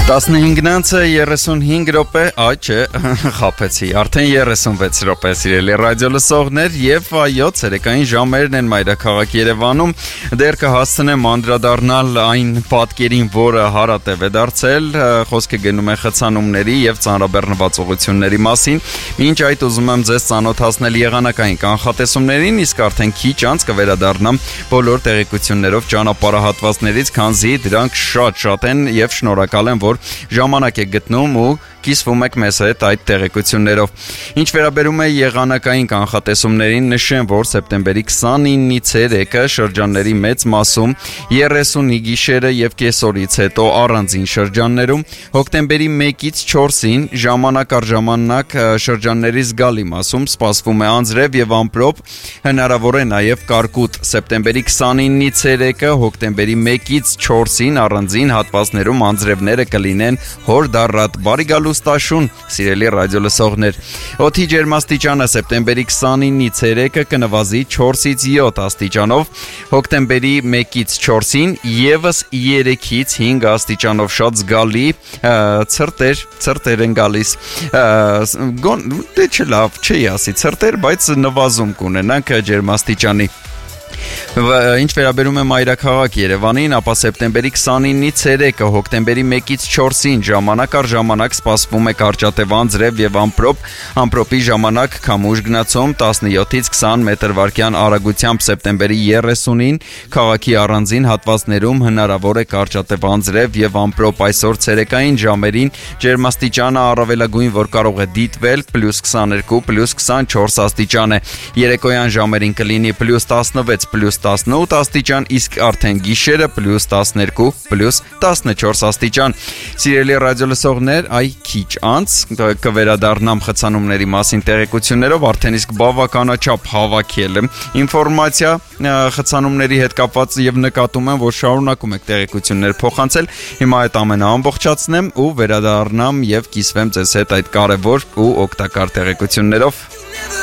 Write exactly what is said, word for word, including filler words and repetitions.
տասնհինգը երեսունհինգ րոպե, այ չէ, խափեցի, արդեն երեսունվեց րոպե սիրելի ռադիո լսողներ եւ այո, ցերեկային ժամերն են մայրաքաղաք Երևանում, դեռ կհասցնեմ անդրադառնալ այն պատկերին, որը հարատև է դարձել, խոսքը գնում է խցանումների եւ ծանրաբեռնվածությունների մասին, մինչ այդ ուզում եմ ձեզ ծանոթացնել եղանակային կանխատեսումներին, իսկ արդեն քիչ անց կվերադառնամ բոլոր տեղեկություններով ճանապարհահատվածներից, քանզի դրանք շատ-շատ են եւ շնորհակալ եմ, որ ժամանակ է գտնում ու կիսվում եք մեզ հետ այդ տեղեկություններով։ Ինչ վերաբերում է եղանակային կանխատեսումներին, նշեմ, որ սեպտեմբերի քսանինի ցերեկը շրջանների մեծ մասում, երեսունի գիշերը եւ կեսօրից հետո առանձին շրջաններում, հոկտեմբերի մեկից չորսին ժամանակ առ ժամանակ շրջանների զգալի մասում սպասվում է անձրև եւ ամպրոպ, հնարավոր է նաեւ կարկուտ։ Սեպտեմբերի քսանինի ցերեկը, հոկտեմբերի մեկից չորսին առանձին հատվածներում անձրևները կլինեն հորդառատ։ Բարի Ստաշուն, սիրելի ռադիո լսողներ, օդի ջերմաստիճանը սեպտեմբերի քսանինի ցերեկը կնվազի չորսից յոթ աստիճանով, հոկտեմբերի մեկից չորսին եւս երեքից հինգ աստիճանով շատ զգալի ցրտեր, ցրտեր են գալիս, դե չլավ, չի ասի ցրտեր, բայց նվազում կունենանք ջերմաստիճանի։ Ինչ վերաբերում է մայրաքաղաք Երևանին, ապա սեպտեմբերի քսանինի ցերեկը, հոկտեմբերի մեկից չորսին ժամանակ առ ժամանակ սպասվում է կարճատև անձրև եւ ամպրոպ, ամպրոպի ժամանակ քամուշ գնացում տասնյոթից քսան մետր վարկյան արագությամբ սեպտեմբերի երեսունին քաղաքի առանձին հատվածներում հնարավոր է կարճատև անձրև եւ ամպրոպ այսօր ցերեկային ժամերին ջերմաստիճանը առավելագույն որ կարող է դիտվել պլյուս քսաներկու պլյուս քսանչորս աստիճան է, երեկոյան ժամերին կլինի պլյուս տասնվեց պլյուս տասնութ աստիճան, իսկ արդեն գիշերը պլյուս տասներկու պլյուս տասնչորս աստիճան։ Սիրելի ռադիո լսողներ, այ քիչ անց կվերադառնամ խցանումների մասին տեղեկություններով, արդեն իսկ բավականաչափ հավաքել եմ ինֆորմացիա խցանումների հետ կապված եւ նկատում եմ, որ շարունակում եք տեղեկություններ փոխանցել։ Հիմա այդ ամենը ամբողջացնեմ ու վերադառնամ եւ կիսվեմ ձեզ հետ այդ կարեւոր ու օգտակար տեղեկություններով։